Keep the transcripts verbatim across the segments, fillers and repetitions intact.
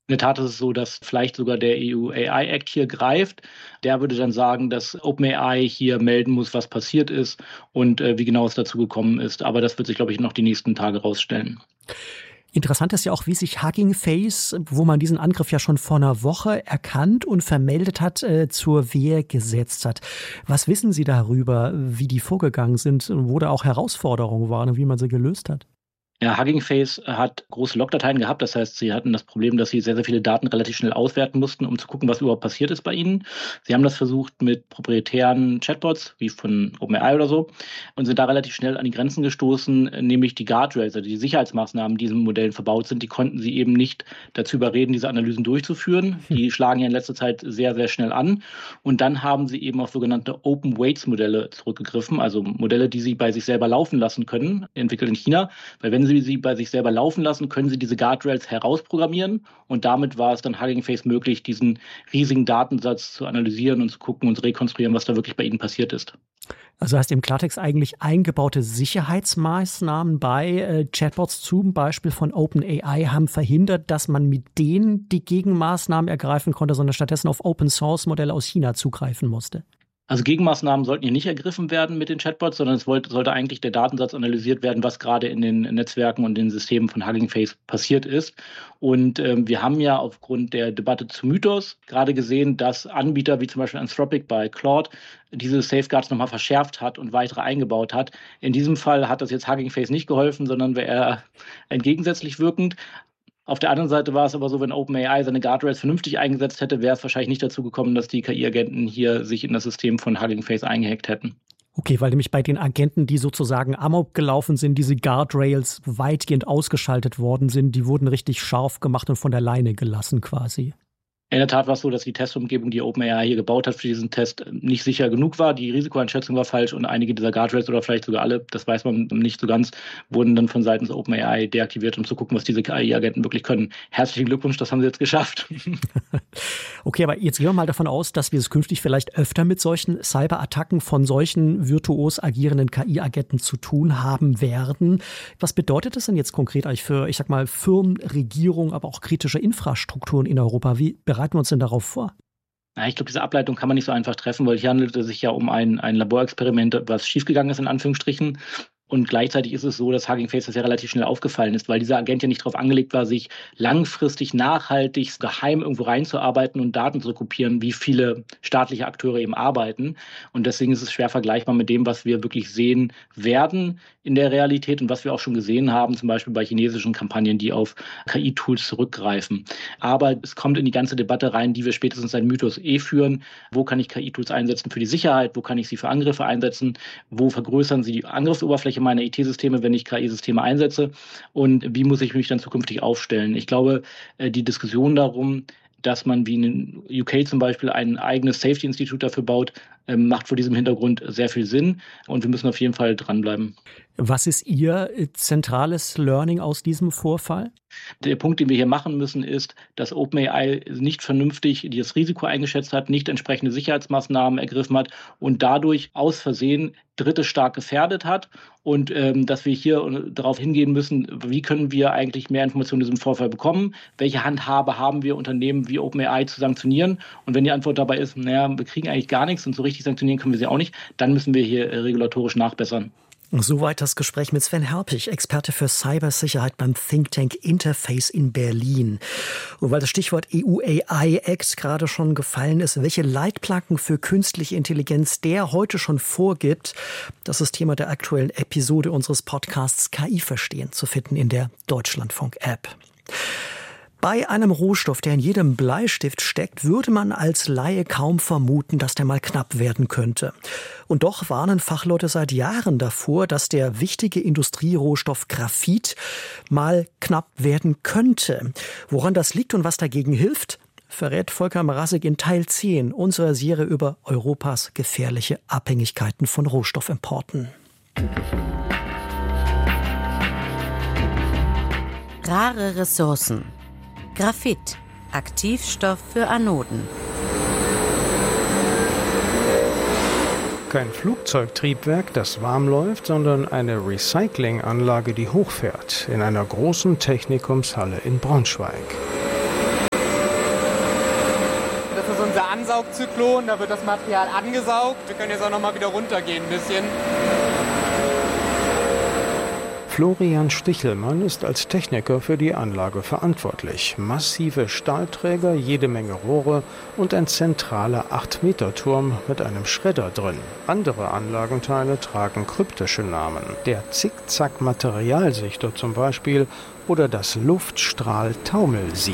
In der Tat ist es so, dass vielleicht sogar der E U A I Act hier greift. Der würde dann sagen, dass OpenAI hier melden muss, was passiert ist und äh, wie genau es dazu gekommen ist. Aber das wird sich, glaube ich, noch die nächsten Tage rausstellen. Interessant ist ja auch, wie sich Hugging Face, wo man diesen Angriff ja schon vor einer Woche erkannt und vermeldet hat, äh, zur Wehr gesetzt hat. Was wissen Sie darüber, wie die vorgegangen sind, wo da auch Herausforderungen waren und wie man sie gelöst hat? Ja, Hugging Face hat große Logdateien gehabt. Das heißt, sie hatten das Problem, dass sie sehr, sehr viele Daten relativ schnell auswerten mussten, um zu gucken, was überhaupt passiert ist bei ihnen. Sie haben das versucht mit proprietären Chatbots, wie von OpenAI oder so, und sind da relativ schnell an die Grenzen gestoßen, nämlich die Guardrails, also die Sicherheitsmaßnahmen, die in diesen Modellen verbaut sind, die konnten sie eben nicht dazu überreden, diese Analysen durchzuführen. Die schlagen ja in letzter Zeit sehr, sehr schnell an. Und dann haben sie eben auf sogenannte Open Weights Modelle zurückgegriffen, also Modelle, die sie bei sich selber laufen lassen können, entwickelt in China, weil wenn sie sie bei sich selber laufen lassen, können sie diese Guardrails herausprogrammieren und damit war es dann Hugging Face möglich, diesen riesigen Datensatz zu analysieren und zu gucken und zu rekonstruieren, was da wirklich bei ihnen passiert ist. Also heißt im Klartext eigentlich eingebaute Sicherheitsmaßnahmen bei äh, Chatbots zum Beispiel von OpenAI haben verhindert, dass man mit denen die Gegenmaßnahmen ergreifen konnte, sondern stattdessen auf Open-Source-Modelle aus China zugreifen musste. Also Gegenmaßnahmen sollten hier nicht ergriffen werden mit den Chatbots, sondern es wollte, sollte eigentlich der Datensatz analysiert werden, was gerade in den Netzwerken und den Systemen von Hugging Face passiert ist. Und ähm, wir haben ja aufgrund der Debatte zu Mythos gerade gesehen, dass Anbieter wie zum Beispiel Anthropic bei Claude diese Safeguards nochmal verschärft hat und weitere eingebaut hat. In diesem Fall hat das jetzt Hugging Face nicht geholfen, sondern wäre eher entgegensätzlich wirkend. Auf der anderen Seite war es aber so, wenn OpenAI seine Guardrails vernünftig eingesetzt hätte, wäre es wahrscheinlich nicht dazu gekommen, dass die K I-Agenten hier sich in das System von Hugging Face eingehackt hätten. Okay, weil nämlich bei den Agenten, die sozusagen amok gelaufen sind, diese Guardrails weitgehend ausgeschaltet worden sind, die wurden richtig scharf gemacht und von der Leine gelassen quasi. In der Tat war es so, dass die Testumgebung, die OpenAI hier gebaut hat für diesen Test, nicht sicher genug war. Die Risikoeinschätzung war falsch und einige dieser Guardrails oder vielleicht sogar alle, das weiß man nicht so ganz, wurden dann von seitens OpenAI deaktiviert, um zu gucken, was diese K I-Agenten wirklich können. Herzlichen Glückwunsch, das haben sie jetzt geschafft. Okay, aber jetzt gehen wir mal davon aus, dass wir es künftig vielleicht öfter mit solchen Cyberattacken von solchen virtuos agierenden K I-Agenten zu tun haben werden. Was bedeutet das denn jetzt konkret eigentlich für, ich sag mal, Firmen, Regierungen, aber auch kritische Infrastrukturen in Europa? Wie bereiten wir uns denn darauf vor? Ja, ich glaube, diese Ableitung kann man nicht so einfach treffen, weil hier handelt es sich ja um ein, ein Laborexperiment, was schiefgegangen ist, in Anführungsstrichen. Und gleichzeitig ist es so, dass Hugging Face das ja relativ schnell aufgefallen ist, weil dieser Agent ja nicht darauf angelegt war, sich langfristig, nachhaltig, geheim irgendwo reinzuarbeiten und Daten zu kopieren, wie viele staatliche Akteure eben arbeiten. Und deswegen ist es schwer vergleichbar mit dem, was wir wirklich sehen werden in der Realität und was wir auch schon gesehen haben, zum Beispiel bei chinesischen Kampagnen, die auf K I-Tools zurückgreifen. Aber es kommt in die ganze Debatte rein, die wir spätestens seit Mythos eh führen. Wo kann ich K I-Tools einsetzen für die Sicherheit? Wo kann ich sie für Angriffe einsetzen? Wo vergrößern sie die Angriffsoberfläche meiner I T-Systeme, wenn ich K I-Systeme einsetze? Und wie muss ich mich dann zukünftig aufstellen? Ich glaube, die Diskussion darum, dass man wie in U K zum Beispiel ein eigenes Safety-Institut dafür baut, macht vor diesem Hintergrund sehr viel Sinn. Und wir müssen auf jeden Fall dranbleiben. Was ist Ihr zentrales Learning aus diesem Vorfall? Der Punkt, den wir hier machen müssen, ist, dass OpenAI nicht vernünftig das Risiko eingeschätzt hat, nicht entsprechende Sicherheitsmaßnahmen ergriffen hat und dadurch aus Versehen Dritte stark gefährdet hat. Und ähm, dass wir hier darauf hingehen müssen, wie können wir eigentlich mehr Informationen zu diesem Vorfall bekommen? Welche Handhabe haben wir, Unternehmen wie OpenAI zu sanktionieren? Und wenn die Antwort dabei ist, naja, wir kriegen eigentlich gar nichts und so richtig sanktionieren können wir sie auch nicht, dann müssen wir hier äh, regulatorisch nachbessern. Soweit das Gespräch mit Sven Herpich, Experte für Cybersicherheit beim Think Tank Interface in Berlin. Und weil das Stichwort E U A I Act gerade schon gefallen ist, welche Leitplanken für künstliche Intelligenz der heute schon vorgibt, das ist Thema der aktuellen Episode unseres Podcasts K I verstehen, zu finden in der Deutschlandfunk-App. Bei einem Rohstoff, der in jedem Bleistift steckt, würde man als Laie kaum vermuten, dass der mal knapp werden könnte. Und doch warnen Fachleute seit Jahren davor, dass der wichtige Industrierohstoff Graphit mal knapp werden könnte. Woran das liegt und was dagegen hilft, verrät Volker Mrazek in Teil zehn unserer Serie über Europas gefährliche Abhängigkeiten von Rohstoffimporten. Rare Ressourcen. Graphit, Aktivstoff für Anoden. Kein Flugzeugtriebwerk, das warm läuft, sondern eine Recyclinganlage, die hochfährt, in einer großen Technikumshalle in Braunschweig. unser Ansaugzyklon, da wird das Material angesaugt. Wir können jetzt auch noch mal wieder runtergehen ein bisschen. Florian Stichelmann ist als Techniker für die Anlage verantwortlich. Massive Stahlträger, jede Menge Rohre und ein zentraler acht Meter Turm mit einem Schredder drin. Andere Anlagenteile tragen kryptische Namen. Der Zickzack-Materialsichter zum Beispiel oder das Luftstrahl-Taumelsieb.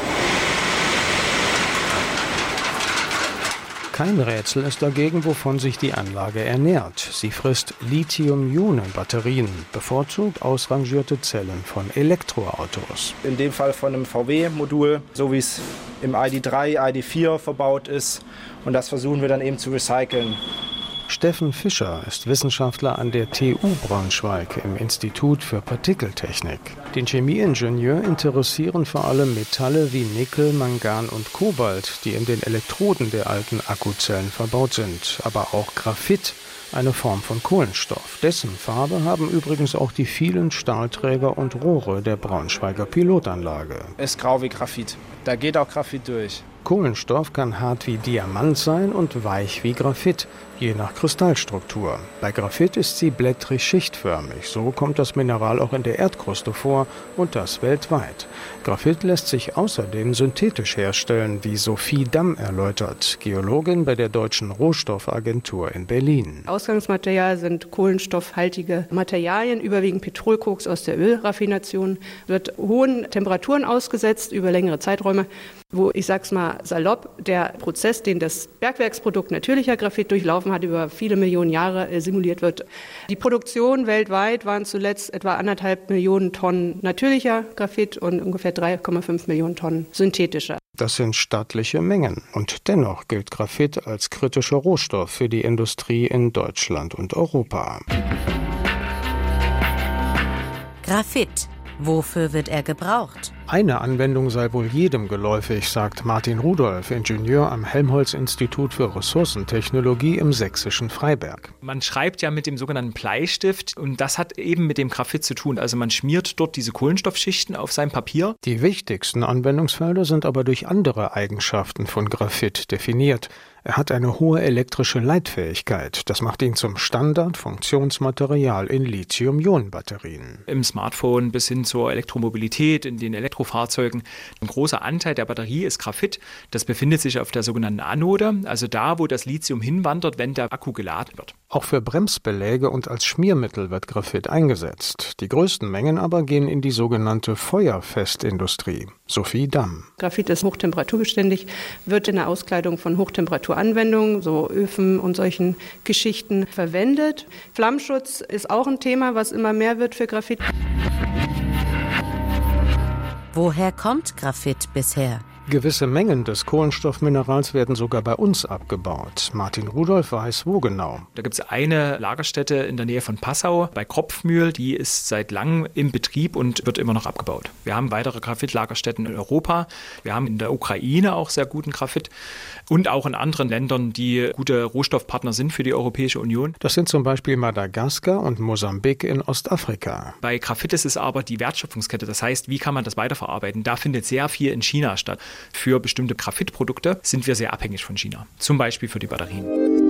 Kein Rätsel ist dagegen, wovon sich die Anlage ernährt. Sie frisst Lithium-Ionen-Batterien, bevorzugt ausrangierte Zellen von Elektroautos. In dem Fall von einem V W-Modul, so wie es im I D drei, I D vier verbaut ist. Und das versuchen wir dann eben zu recyceln. Steffen Fischer ist Wissenschaftler an der T U Braunschweig im Institut für Partikeltechnik. Den Chemieingenieur interessieren vor allem Metalle wie Nickel, Mangan und Kobalt, die in den Elektroden der alten Akkuzellen verbaut sind, aber auch Graphit, eine Form von Kohlenstoff. Dessen Farbe haben übrigens auch die vielen Stahlträger und Rohre der Braunschweiger Pilotanlage. Ist grau wie Graphit. Da geht auch Graphit durch. Kohlenstoff kann hart wie Diamant sein und weich wie Graphit, je nach Kristallstruktur. Bei Graphit ist sie blättrig schichtförmig. So kommt das Mineral auch in der Erdkruste vor und das weltweit. Graphit lässt sich außerdem synthetisch herstellen, wie Sophie Damm erläutert, Geologin bei der Deutschen Rohstoffagentur in Berlin. Ausgangsmaterial sind kohlenstoffhaltige Materialien, überwiegend Petrolkoks aus der Ölraffination, wird hohen Temperaturen ausgesetzt über längere Zeiträume, wo, ich sag's mal salopp, der Prozess, den das Bergwerksprodukt natürlicher Graphit durchlaufen hat, über viele Millionen Jahre äh, simuliert wird. Die Produktion weltweit waren zuletzt etwa anderthalb Millionen Tonnen natürlicher Graphit und ungefähr drei Komma fünf Millionen Tonnen synthetischer. Das sind stattliche Mengen. Und dennoch gilt Graphit als kritischer Rohstoff für die Industrie in Deutschland und Europa. Graphit. Wofür wird er gebraucht? Eine Anwendung sei wohl jedem geläufig, sagt Martin Rudolph, Ingenieur am Helmholtz-Institut für Ressourcentechnologie im sächsischen Freiberg. Man schreibt ja mit dem sogenannten Bleistift und das hat eben mit dem Graphit zu tun. Also man schmiert dort diese Kohlenstoffschichten auf sein Papier. Die wichtigsten Anwendungsfelder sind aber durch andere Eigenschaften von Graphit definiert. Er hat eine hohe elektrische Leitfähigkeit. Das macht ihn zum Standard-Funktionsmaterial in Lithium-Ionen-Batterien. Im Smartphone bis hin zur Elektromobilität, in den Elektrofahrzeugen. Ein großer Anteil der Batterie ist Graphit. Das befindet sich auf der sogenannten Anode, also da, wo das Lithium hinwandert, wenn der Akku geladen wird. Auch für Bremsbeläge und als Schmiermittel wird Graphit eingesetzt. Die größten Mengen aber gehen in die sogenannte Feuerfestindustrie. Sophie Damm. Graphit ist hochtemperaturbeständig, wird in der Auskleidung von Hochtemperaturanwendungen, so Öfen und solchen Geschichten verwendet. Flammschutz ist auch ein Thema, was immer mehr wird für Graphit. Woher kommt Graphit bisher? Gewisse Mengen des Kohlenstoffminerals werden sogar bei uns abgebaut. Martin Rudolph weiß, wo genau. Da gibt es eine Lagerstätte in der Nähe von Passau bei Kropfmühl, die ist seit langem im Betrieb und wird immer noch abgebaut. Wir haben weitere Graphitlagerstätten in Europa. Wir haben in der Ukraine auch sehr guten Graphit und auch in anderen Ländern, die gute Rohstoffpartner sind für die Europäische Union. Das sind zum Beispiel Madagaskar und Mosambik in Ostafrika. Bei Graphit ist es aber die Wertschöpfungskette. Das heißt, wie kann man das weiterverarbeiten? Da findet sehr viel in China statt. Für bestimmte Graphitprodukte sind wir sehr abhängig von China, zum Beispiel für die Batterien.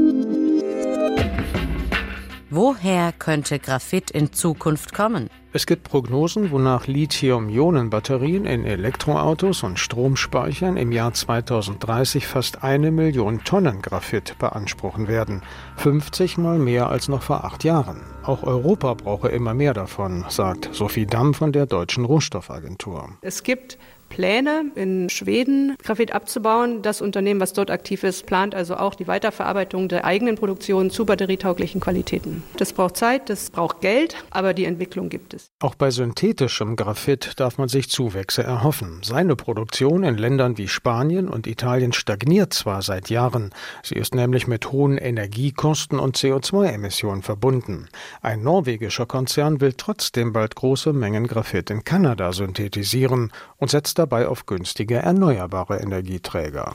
Woher könnte Graphit in Zukunft kommen? Es gibt Prognosen, wonach Lithium-Ionen-Batterien in Elektroautos und Stromspeichern im Jahr zweitausenddreißig fast eine Million Tonnen Graphit beanspruchen werden. fünfzig Mal mehr als noch vor acht Jahren. Auch Europa brauche immer mehr davon, sagt Sophie Damm von der Deutschen Rohstoffagentur. Es gibt Pläne in Schweden, Graphit abzubauen. Das Unternehmen, was dort aktiv ist, plant also auch die Weiterverarbeitung der eigenen Produktion zu batterietauglichen Qualitäten. Das braucht Zeit, das braucht Geld, aber die Entwicklung gibt es. Auch bei synthetischem Graphit darf man sich Zuwächse erhoffen. Seine Produktion in Ländern wie Spanien und Italien stagniert zwar seit Jahren. Sie ist nämlich mit hohen Energiekosten und C O zwei Emissionen verbunden. Ein norwegischer Konzern will trotzdem bald große Mengen Graphit in Kanada synthetisieren und setzt dabei auf günstige erneuerbare Energieträger.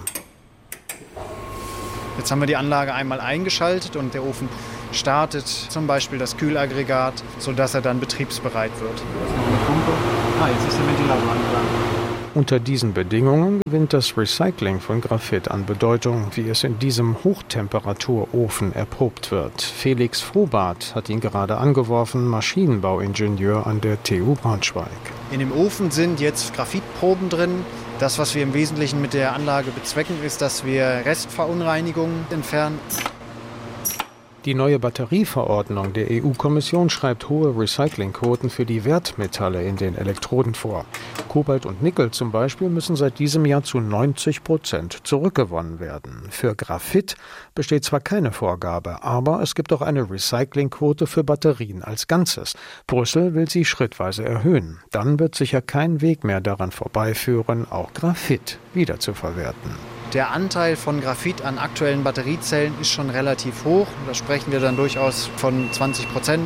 Jetzt haben wir die Anlage einmal eingeschaltet und der Ofen startet zum Beispiel das Kühlaggregat, sodass er dann betriebsbereit wird. Ah, jetzt ist der Ventilator angegangen. Unter diesen Bedingungen gewinnt das Recycling von Graphit an Bedeutung, wie es in diesem Hochtemperaturofen erprobt wird. Felix Frohbart hat ihn gerade angeworfen, Maschinenbauingenieur an der T U Braunschweig. In dem Ofen sind jetzt Graphitproben drin. Das, was wir im Wesentlichen mit der Anlage bezwecken, ist, dass wir Restverunreinigungen entfernen. Die neue Batterieverordnung der E U-Kommission schreibt hohe Recyclingquoten für die Wertmetalle in den Elektroden vor. Kobalt und Nickel zum Beispiel müssen seit diesem Jahr zu neunzig Prozent zurückgewonnen werden. Für Graphit besteht zwar keine Vorgabe, aber es gibt auch eine Recyclingquote für Batterien als Ganzes. Brüssel will sie schrittweise erhöhen. Dann wird sicher kein Weg mehr daran vorbeiführen, auch Graphit wiederzuverwerten. Der Anteil von Graphit an aktuellen Batteriezellen ist schon relativ hoch. Da sprechen wir dann durchaus von zwanzig Prozent.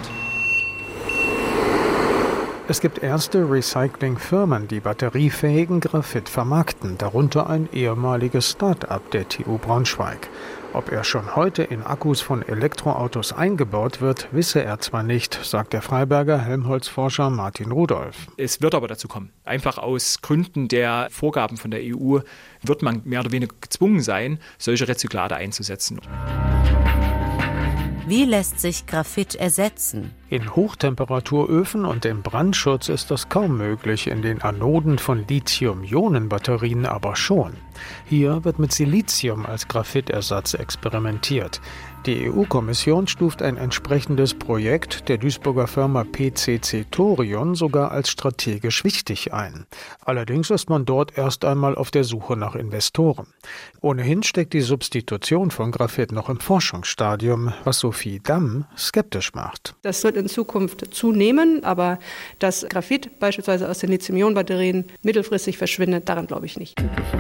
Es gibt erste Recyclingfirmen, die batteriefähigen Graphit vermarkten, darunter ein ehemaliges Start-up der T U Braunschweig. Ob er schon heute in Akkus von Elektroautos eingebaut wird, wisse er zwar nicht, sagt der Freiberger Helmholtz-Forscher Martin Rudolph. Es wird aber dazu kommen. Einfach aus Gründen der Vorgaben von der E U wird man mehr oder weniger gezwungen sein, solche Rezyklate einzusetzen. Wie lässt sich Graphit ersetzen? In Hochtemperaturöfen und im Brandschutz ist das kaum möglich, in den Anoden von Lithium-Ionen-Batterien aber schon. Hier wird mit Silizium als Graphitersatz experimentiert. Die E U-Kommission stuft ein entsprechendes Projekt der Duisburger Firma P C C Thorion sogar als strategisch wichtig ein. Allerdings ist man dort erst einmal auf der Suche nach Investoren. Ohnehin steckt die Substitution von Graphit noch im Forschungsstadium, was Sophie Damm skeptisch macht. Das wird in Zukunft zunehmen, aber dass Graphit beispielsweise aus den Lithium-Ionen-Batterien mittelfristig verschwindet, daran glaube ich nicht.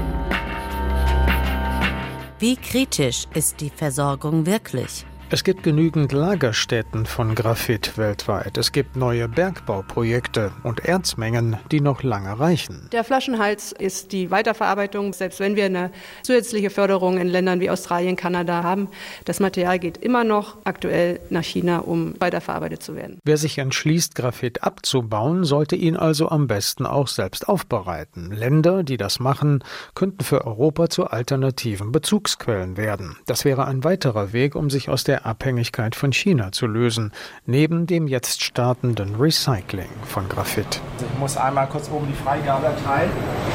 Wie kritisch ist die Versorgung wirklich? Es gibt genügend Lagerstätten von Graphit weltweit. Es gibt neue Bergbauprojekte und Erzmengen, die noch lange reichen. Der Flaschenhals ist die Weiterverarbeitung. Selbst wenn wir eine zusätzliche Förderung in Ländern wie Australien, Kanada haben, das Material geht immer noch aktuell nach China, um weiterverarbeitet zu werden. Wer sich entschließt, Graphit abzubauen, sollte ihn also am besten auch selbst aufbereiten. Länder, die das machen, könnten für Europa zu alternativen Bezugsquellen werden. Das wäre ein weiterer Weg, um sich aus der Abhängigkeit von China zu lösen, neben dem jetzt startenden Recycling von Graphit. Ich muss einmal kurz oben die Freigabe erteilen.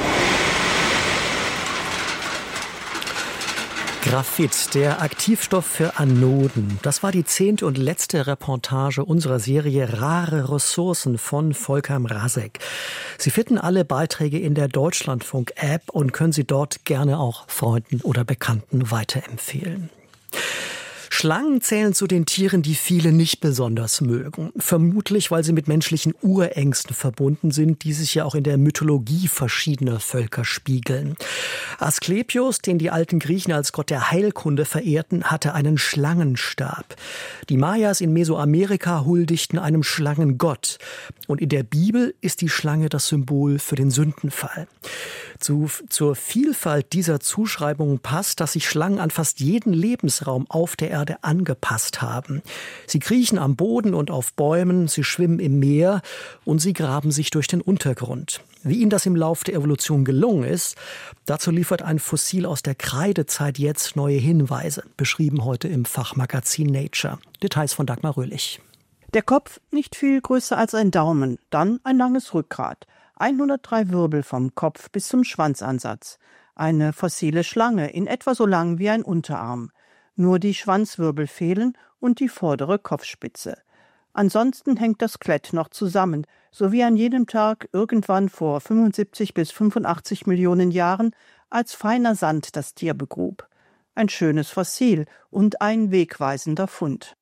Graphit, der Aktivstoff für Anoden. Das war die zehnte und letzte Reportage unserer Serie Rare Ressourcen von Volker Mrazek. Sie finden alle Beiträge in der Deutschlandfunk-App und können sie dort gerne auch Freunden oder Bekannten weiterempfehlen. Schlangen zählen zu den Tieren, die viele nicht besonders mögen. Vermutlich, weil sie mit menschlichen Urängsten verbunden sind, die sich ja auch in der Mythologie verschiedener Völker spiegeln. Asklepios, den die alten Griechen als Gott der Heilkunde verehrten, hatte einen Schlangenstab. Die Mayas in Mesoamerika huldigten einem Schlangengott. Und in der Bibel ist die Schlange das Symbol für den Sündenfall. Zu, zur Vielfalt dieser Zuschreibungen passt, dass sich Schlangen an fast jeden Lebensraum auf der Erde angepasst haben. Sie kriechen am Boden und auf Bäumen, sie schwimmen im Meer und sie graben sich durch den Untergrund. Wie ihnen das im Lauf der Evolution gelungen ist, dazu liefert ein Fossil aus der Kreidezeit jetzt neue Hinweise, beschrieben heute im Fachmagazin Nature. Details von Dagmar Röhlich. Der Kopf nicht viel größer als ein Daumen, dann ein langes Rückgrat. hundertdrei Wirbel vom Kopf bis zum Schwanzansatz. Eine fossile Schlange, in etwa so lang wie ein Unterarm. Nur die Schwanzwirbel fehlen und die vordere Kopfspitze. Ansonsten hängt das Skelett noch zusammen, so wie an jedem Tag irgendwann vor fünfundsiebzig bis fünfundachtzig Millionen Jahren als feiner Sand das Tier begrub. Ein schönes Fossil und ein wegweisender Fund.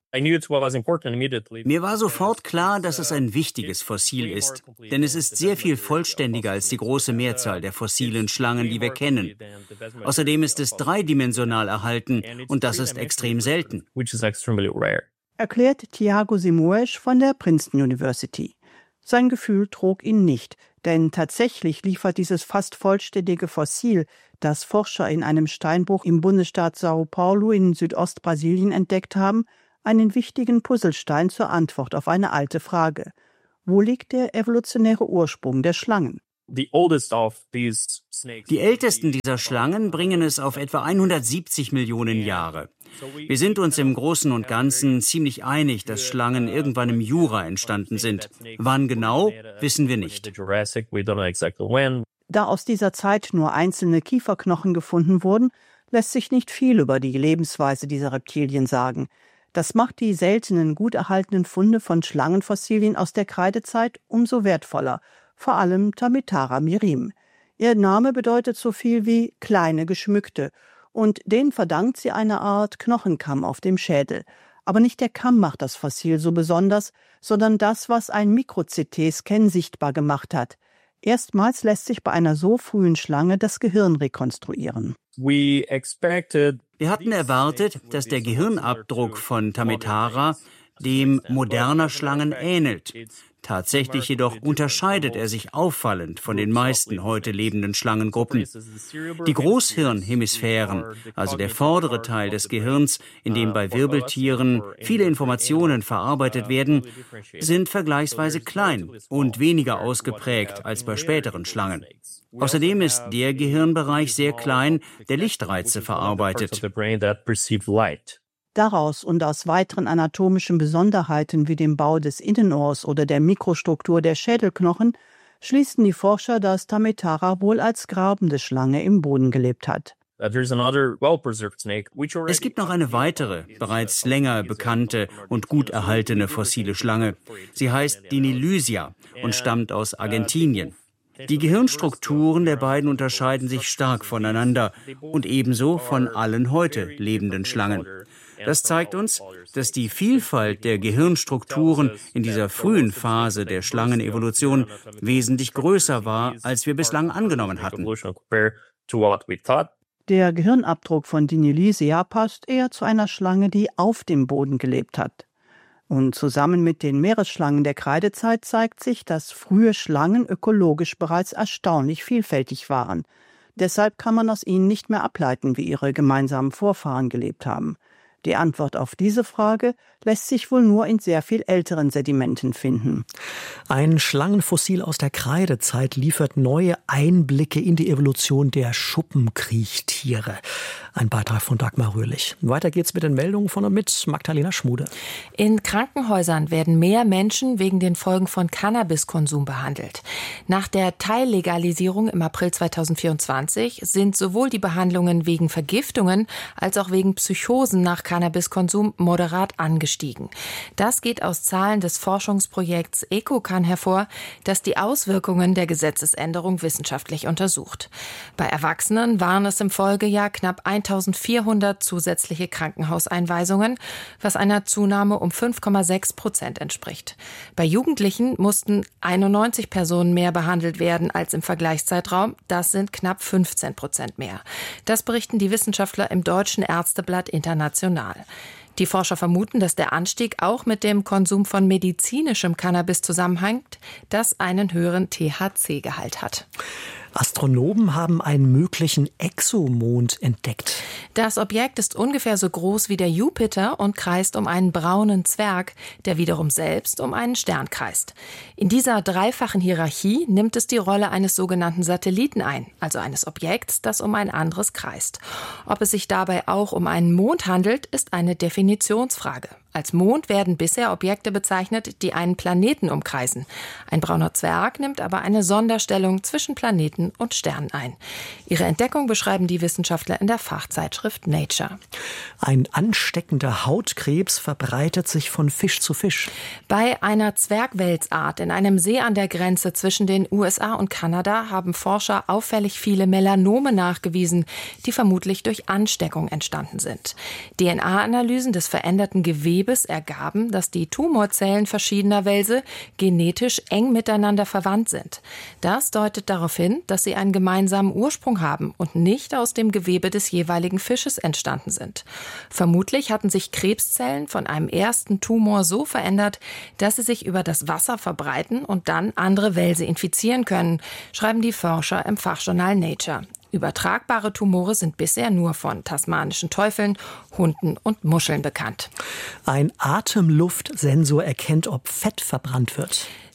Mir war sofort klar, dass es ein wichtiges Fossil ist, denn es ist sehr viel vollständiger als die große Mehrzahl der fossilen Schlangen, die wir kennen. Außerdem ist es dreidimensional erhalten und das ist extrem selten. Erklärt Tiago Simoes von der Princeton University. Sein Gefühl trug ihn nicht, denn tatsächlich liefert dieses fast vollständige Fossil, das Forscher in einem Steinbruch im Bundesstaat São Paulo in Südostbrasilien entdeckt haben, einen wichtigen Puzzlestein zur Antwort auf eine alte Frage. Wo liegt der evolutionäre Ursprung der Schlangen? Die ältesten dieser Schlangen bringen es auf etwa hundertsiebzig Millionen Jahre. Wir sind uns im Großen und Ganzen ziemlich einig, dass Schlangen irgendwann im Jura entstanden sind. Wann genau, wissen wir nicht. Da aus dieser Zeit nur einzelne Kieferknochen gefunden wurden, lässt sich nicht viel über die Lebensweise dieser Reptilien sagen. Das macht die seltenen, gut erhaltenen Funde von Schlangenfossilien aus der Kreidezeit umso wertvoller. Vor allem Tamitara mirim. Ihr Name bedeutet so viel wie kleine Geschmückte und denen verdankt sie eine Art Knochenkamm auf dem Schädel. Aber nicht der Kamm macht das Fossil so besonders, sondern das, was ein Mikro-C T-Scan sichtbar gemacht hat. Erstmals lässt sich bei einer so frühen Schlange das Gehirn rekonstruieren. Wir hatten erwartet, dass der Gehirnabdruck von Tamitara dem moderner Schlangen ähnelt. Tatsächlich jedoch unterscheidet er sich auffallend von den meisten heute lebenden Schlangengruppen. Die Großhirnhemisphären, also der vordere Teil des Gehirns, in dem bei Wirbeltieren viele Informationen verarbeitet werden, sind vergleichsweise klein und weniger ausgeprägt als bei späteren Schlangen. Außerdem ist der Gehirnbereich sehr klein, der Lichtreize verarbeitet. Daraus und aus weiteren anatomischen Besonderheiten wie dem Bau des Innenohrs oder der Mikrostruktur der Schädelknochen schließen die Forscher, dass Tamitara wohl als grabende Schlange im Boden gelebt hat. Es gibt noch eine weitere, bereits länger bekannte und gut erhaltene fossile Schlange. Sie heißt Dinilysia und stammt aus Argentinien. Die Gehirnstrukturen der beiden unterscheiden sich stark voneinander und ebenso von allen heute lebenden Schlangen. Das zeigt uns, dass die Vielfalt der Gehirnstrukturen in dieser frühen Phase der Schlangenevolution wesentlich größer war, als wir bislang angenommen hatten. Der Gehirnabdruck von Dinilysia passt eher zu einer Schlange, die auf dem Boden gelebt hat. Und zusammen mit den Meeresschlangen der Kreidezeit zeigt sich, dass frühe Schlangen ökologisch bereits erstaunlich vielfältig waren. Deshalb kann man aus ihnen nicht mehr ableiten, wie ihre gemeinsamen Vorfahren gelebt haben. Die Antwort auf diese Frage lässt sich wohl nur in sehr viel älteren Sedimenten finden. Ein Schlangenfossil aus der Kreidezeit liefert neue Einblicke in die Evolution der Schuppenkriechtiere. Ein Beitrag von Dagmar Röhlich. Weiter geht's mit den Meldungen von und mit Magdalena Schmude. In Krankenhäusern werden mehr Menschen wegen den Folgen von Cannabiskonsum behandelt. Nach der Teillegalisierung im April zweitausendvierundzwanzig sind sowohl die Behandlungen wegen Vergiftungen als auch wegen Psychosen nach Cannabiskonsum moderat angestiegen. Das geht aus Zahlen des Forschungsprojekts EcoCan hervor, das die Auswirkungen der Gesetzesänderung wissenschaftlich untersucht. Bei Erwachsenen waren es im Folgejahr knapp eintausendvierhundert zusätzliche Krankenhauseinweisungen, was einer Zunahme um fünf Komma sechs Prozent entspricht. Bei Jugendlichen mussten einundneunzig Personen mehr behandelt werden als im Vergleichszeitraum. Das sind knapp fünfzehn Prozent mehr. Das berichten die Wissenschaftler im Deutschen Ärzteblatt International. Die Forscher vermuten, dass der Anstieg auch mit dem Konsum von medizinischem Cannabis zusammenhängt, das einen höheren T H C-Gehalt hat. Astronomen haben einen möglichen Exomond entdeckt. Das Objekt ist ungefähr so groß wie der Jupiter und kreist um einen braunen Zwerg, der wiederum selbst um einen Stern kreist. In dieser dreifachen Hierarchie nimmt es die Rolle eines sogenannten Satelliten ein, also eines Objekts, das um ein anderes kreist. Ob es sich dabei auch um einen Mond handelt, ist eine Definitionsfrage. Als Mond werden bisher Objekte bezeichnet, die einen Planeten umkreisen. Ein brauner Zwerg nimmt aber eine Sonderstellung zwischen Planeten und Sternen ein. Ihre Entdeckung beschreiben die Wissenschaftler in der Fachzeitschrift Nature. Ein ansteckender Hautkrebs verbreitet sich von Fisch zu Fisch. Bei einer Zwergwelsart in einem See an der Grenze zwischen den U S A und Kanada haben Forscher auffällig viele Melanome nachgewiesen, die vermutlich durch Ansteckung entstanden sind. D N A-Analysen des veränderten Gewebes ergaben, dass die Tumorzellen verschiedener Welse genetisch eng miteinander verwandt sind. Das deutet darauf hin, dass sie einen gemeinsamen Ursprung haben und nicht aus dem Gewebe des jeweiligen Fisches entstanden sind. Vermutlich hatten sich Krebszellen von einem ersten Tumor so verändert, dass sie sich über das Wasser verbreiten und dann andere Welse infizieren können, schreiben die Forscher im Fachjournal Nature. Übertragbare Tumore sind bisher nur von tasmanischen Teufeln, Hunden und Muscheln bekannt. Ein Atemluftsensor erkennt, ob Fett verbrannt wird.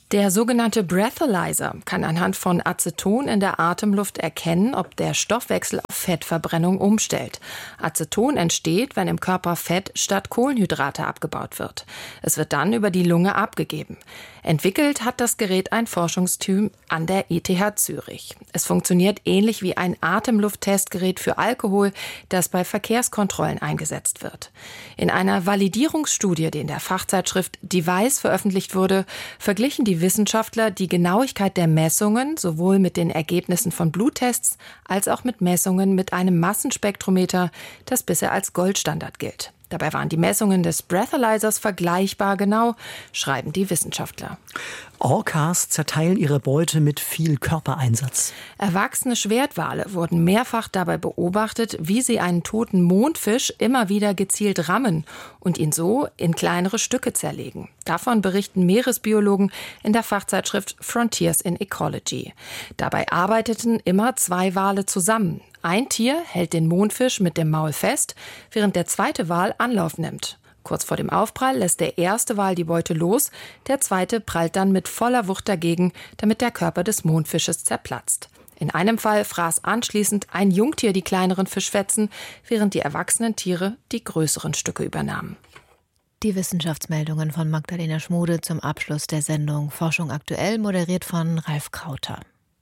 Der sogenannte Breathalyzer kann anhand von Aceton in der Atemluft erkennen, ob der Stoffwechsel auf Fettverbrennung umstellt. Aceton entsteht, wenn im Körper Fett statt Kohlenhydrate abgebaut wird. Es wird dann über die Lunge abgegeben. Entwickelt hat das Gerät ein Forschungsteam an der E T H Zürich. Es funktioniert ähnlich wie ein Atemlufttestgerät für Alkohol, das bei Verkehrskontrollen eingesetzt wird. In einer Validierungsstudie, die in der Fachzeitschrift Device veröffentlicht wurde, verglichen die Wissenschaftler die Genauigkeit der Messungen sowohl mit den Ergebnissen von Bluttests als auch mit Messungen mit einem Massenspektrometer, das bisher als Goldstandard gilt. Dabei waren die Messungen des Breathalyzers vergleichbar genau, schreiben die Wissenschaftler. Orcas zerteilen ihre Beute mit viel Körpereinsatz. Erwachsene Schwertwale wurden mehrfach dabei beobachtet, wie sie einen toten Mondfisch immer wieder gezielt rammen und ihn so in kleinere Stücke zerlegen. Davon berichten Meeresbiologen in der Fachzeitschrift Frontiers in Ecology. Dabei arbeiteten immer zwei Wale zusammen. Ein Tier hält den Mondfisch mit dem Maul fest, während der zweite Wal Anlauf nimmt. Kurz vor dem Aufprall lässt der erste Wal die Beute los, der zweite prallt dann mit voller Wucht dagegen, damit der Körper des Mondfisches zerplatzt. In einem Fall fraß anschließend ein Jungtier die kleineren Fischfetzen, während die erwachsenen Tiere die größeren Stücke übernahmen. Die Wissenschaftsmeldungen von Magdalena Schmude zum Abschluss der Sendung Forschung aktuell, moderiert von Ralf Krauter.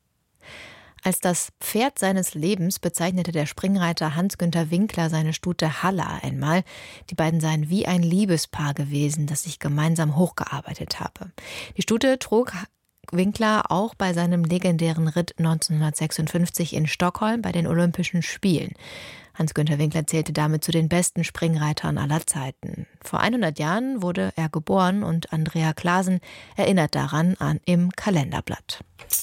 Als das Pferd seines Lebens bezeichnete der Springreiter Hans-Günther Winkler seine Stute Halla einmal. Die beiden seien wie ein Liebespaar gewesen, das sich gemeinsam hochgearbeitet habe. Die Stute trug Winkler auch bei seinem legendären Ritt neunzehnhundertsechsundfünfzig in Stockholm bei den Olympischen Spielen. Hans-Günther Winkler zählte damit zu den besten Springreitern aller Zeiten. Vor hundert Jahren wurde er geboren und Andrea Klaasen erinnert daran an im Kalenderblatt.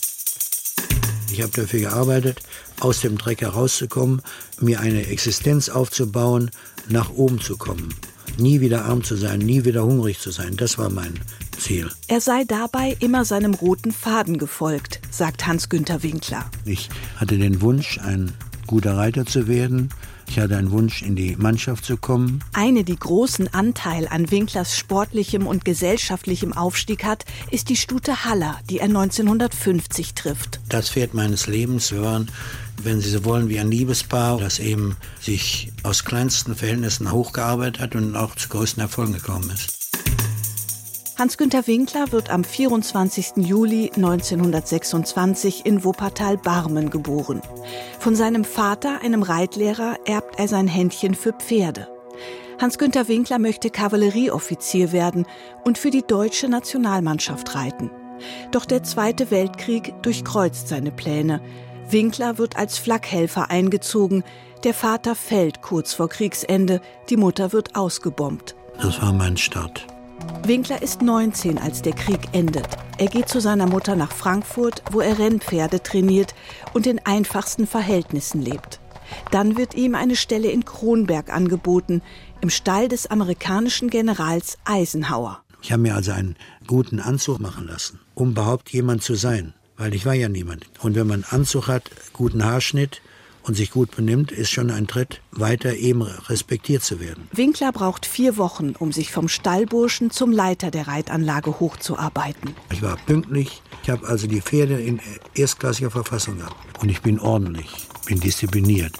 Ich habe dafür gearbeitet, aus dem Dreck herauszukommen, mir eine Existenz aufzubauen, nach oben zu kommen. Nie wieder arm zu sein, nie wieder hungrig zu sein, das war mein Ziel. Er sei dabei immer seinem roten Faden gefolgt, sagt Hans-Günther Winkler. Ich hatte den Wunsch, ein guter Reiter zu werden. Ich hatte einen Wunsch, in die Mannschaft zu kommen. Eine, die großen Anteil an Winklers sportlichem und gesellschaftlichem Aufstieg hat, ist die Stute Halla, die er neunzehnhundertfünfzig trifft. Das Pferd meines Lebens. Wir waren, wenn Sie so wollen, wie ein Liebespaar, das eben sich aus kleinsten Verhältnissen hochgearbeitet hat und auch zu größten Erfolgen gekommen ist. Hans-Günther Winkler wird am vierundzwanzigsten Juli neunzehnhundertsechsundzwanzig in Wuppertal-Barmen geboren. Von seinem Vater, einem Reitlehrer, erbt er sein Händchen für Pferde. Hans-Günther Winkler möchte Kavallerieoffizier werden und für die deutsche Nationalmannschaft reiten. Doch der Zweite Weltkrieg durchkreuzt seine Pläne. Winkler wird als Flakhelfer eingezogen. Der Vater fällt kurz vor Kriegsende. Die Mutter wird ausgebombt. Das war mein Start. Winkler ist neunzehn, als der Krieg endet. Er geht zu seiner Mutter nach Frankfurt, wo er Rennpferde trainiert und in einfachsten Verhältnissen lebt. Dann wird ihm eine Stelle in Kronberg angeboten, im Stall des amerikanischen Generals Eisenhower. Ich habe mir also einen guten Anzug machen lassen, um überhaupt jemand zu sein, weil ich war ja niemand. Und wenn man einen Anzug hat, guten Haarschnitt und sich gut benimmt, ist schon ein Tritt weiter, eben respektiert zu werden. Winkler braucht vier Wochen, um sich vom Stallburschen zum Leiter der Reitanlage hochzuarbeiten. Ich war pünktlich, ich habe also die Pferde in erstklassiger Verfassung gehabt. Und ich bin ordentlich, bin diszipliniert.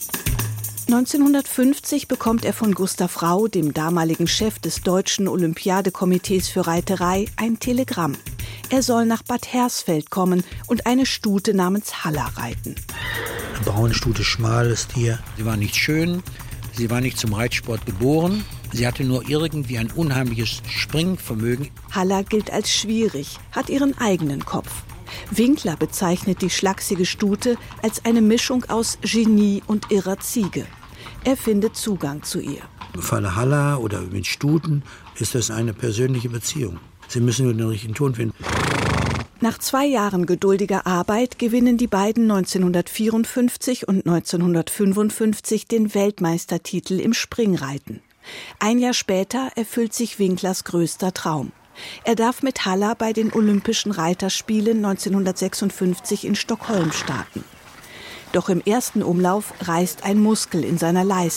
neunzehnhundertfünfzig bekommt er von Gustav Rau, dem damaligen Chef des Deutschen Olympiadekomitees für Reiterei, ein Telegramm. Er soll nach Bad Hersfeld kommen und eine Stute namens Halla reiten. Eine braune Stute, schmales Tier. Sie war nicht schön, sie war nicht zum Reitsport geboren. Sie hatte nur irgendwie ein unheimliches Springvermögen. Halla gilt als schwierig, hat ihren eigenen Kopf. Winkler bezeichnet die schlachsige Stute als eine Mischung aus Genie und irrer Ziege. Er findet Zugang zu ihr. Im Falle Halla oder mit Stuten ist das eine persönliche Beziehung. Sie müssen nur den richtigen Ton finden. Nach zwei Jahren geduldiger Arbeit gewinnen die beiden neunzehnhundertvierundfünfzig und neunzehnhundertfünfundfünfzig den Weltmeistertitel im Springreiten. Ein Jahr später erfüllt sich Winklers größter Traum. Er darf mit Halla bei den Olympischen Reiterspielen neunzehnhundertsechsundfünfzig in Stockholm starten. Doch im ersten Umlauf reißt ein Muskel in seiner Leiste.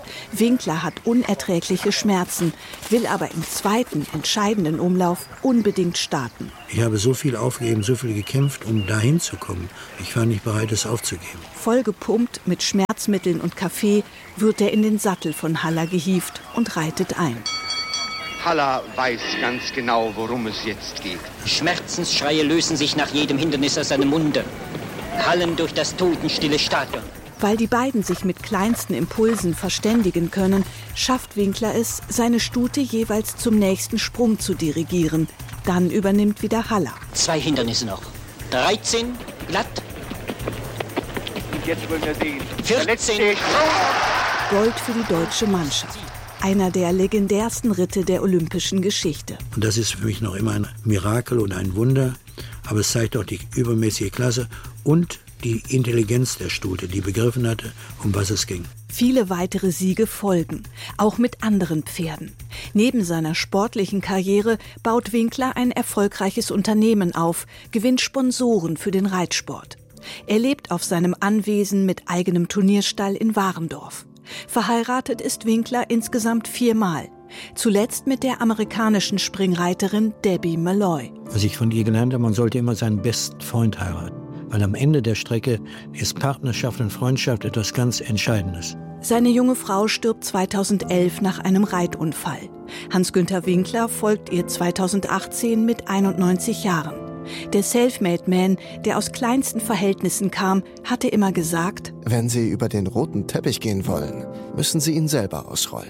Winkler hat unerträgliche Schmerzen, will aber im zweiten, entscheidenden Umlauf unbedingt starten. Ich habe so viel aufgegeben, so viel gekämpft, um dahin zu kommen. Ich war nicht bereit, es aufzugeben. Vollgepumpt mit Schmerzmitteln und Kaffee wird er in den Sattel von Haller gehievt und reitet ein. Haller weiß ganz genau, worum es jetzt geht. Schmerzensschreie lösen sich nach jedem Hindernis aus seinem Munde, hallen durch das totenstille Stadion. Weil die beiden sich mit kleinsten Impulsen verständigen können, schafft Winkler es, seine Stute jeweils zum nächsten Sprung zu dirigieren. Dann übernimmt wieder Haller. Zwei Hindernisse noch. dreizehn, glatt. Und jetzt wollen wir sehen. vierzehn. Gold für die deutsche Mannschaft. Einer der legendärsten Ritte der olympischen Geschichte. Und das ist für mich noch immer ein Mirakel und ein Wunder. Aber es zeigt auch die übermäßige Klasse und die Intelligenz der Stute, die begriffen hatte, um was es ging. Viele weitere Siege folgen, auch mit anderen Pferden. Neben seiner sportlichen Karriere baut Winkler ein erfolgreiches Unternehmen auf, gewinnt Sponsoren für den Reitsport. Er lebt auf seinem Anwesen mit eigenem Turnierstall in Warendorf. Verheiratet ist Winkler insgesamt viermal. Zuletzt mit der amerikanischen Springreiterin Debbie Malloy. Was ich von ihr gelernt habe, man sollte immer seinen besten Freund heiraten. Weil am Ende der Strecke ist Partnerschaft und Freundschaft etwas ganz Entscheidendes. Seine junge Frau stirbt zweitausendelf nach einem Reitunfall. Hans-Günther Winkler folgt ihr zweitausendachtzehn mit einundneunzig Jahren. Der Selfmade-Man, der aus kleinsten Verhältnissen kam, hatte immer gesagt: Wenn Sie über den roten Teppich gehen wollen, müssen Sie ihn selber ausrollen.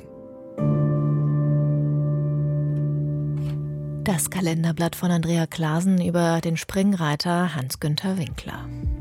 Das Kalenderblatt von Andrea Clasen über den Springreiter Hans-Günther Winkler.